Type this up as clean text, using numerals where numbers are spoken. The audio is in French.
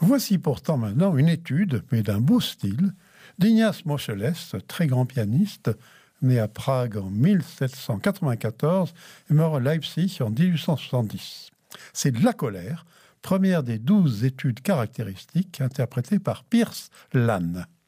Voici pourtant maintenant une étude, mais d'un beau style, d'Ignaz Moscheles, très grand pianiste, né à Prague en 1794 et mort à Leipzig en 1870. C'est de La colère, première des 12 études caractéristiques interprétées par Piers Lane.